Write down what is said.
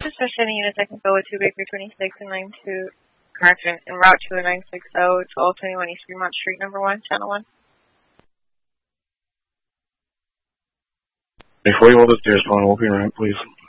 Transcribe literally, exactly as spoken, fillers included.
Sending units I can go with two Bakery twenty-six and nine two, correction, and route two and nine six zero, twelve twenty-one East Fremont Street, number one, channel one. Before you hold the stairs, phone open ramp, please.